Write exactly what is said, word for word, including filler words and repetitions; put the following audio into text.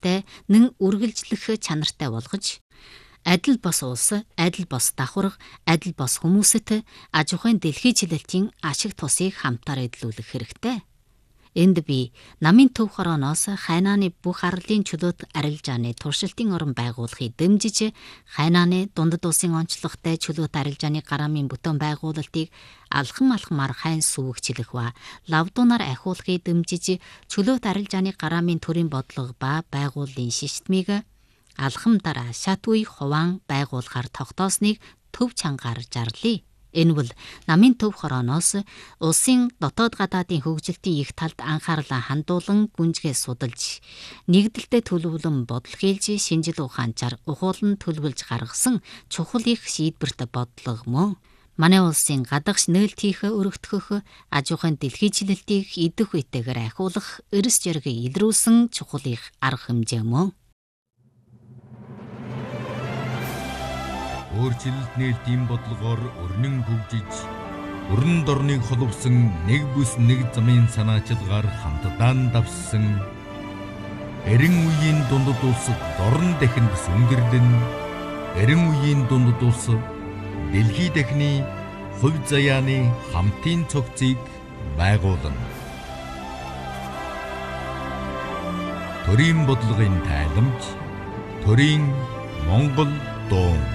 хүчтэй, нэн үргэлжлэх чанартай болгож, адил бос улс, адил бос давхарга, адил бос хүмүүст аж ахуйн дэлхийчлэлтийн ашиг тусыг хамтаар эдлүүлэх хэрэгтэй. Энд би намын төв хорооноос хайнааны бүх арлын чөлөөт арилжааны туршилтын орон байгуулахыг дэмжиж, хайнааны дундад улсын онцлогтой чөлөөт арилжааны гараамын бүтээн байгуулалтыг алхам алхмаар хайн сүүгчлэх ба лавдуунаар ахиулахыг дэмжиж, чөлөөт арилжааны гараамын төрийн бодлого ба байгууллын шиштмийг алхам дараа шат үе хуваан байгуулахаар тогтоосныг төв чангаар зарлая. Энэ бол намын төв хорооноос улсын дотоод гадаадын хөгжилтийн их талд анхаарлаа хандуулан гүнзгий судалж, нэгдэлтэй төлөвлөн бодол хийлж, шинжил ухаанчаар ухуулан төлөвлөж гаргасан чухал их шийдвэрт бодлого мөн. Манай улсын гадагш нээлт хийх, өргөтгөх, аж ахуйн дэлхийчлэлтийг идэх үетэйгээр ахиулах, эрс жаргыг илрүүлсэн чухал их арга хэмжээ мөн. Өөрчлөлт нээлтийн бодлогоор өрнөн хөгжиж, өрн дорныг холбосон нэг бүс нэг замын санаачилгаар хамтдаа давссан эрен үеийн дундад улс дорн дахинд сүндэрлэн, эрен үеийн дундад улс дэлхий дахины хувь заяаны хамтын цогцыг байгуулна. Төрийн бодлогын тайламж, төрийн Монгол дуу.